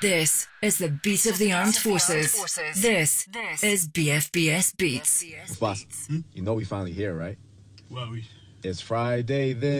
This is the beat of the armed forces. This is BFBS Beats. Boss, you know we finally here, right? Well, It's Friday then.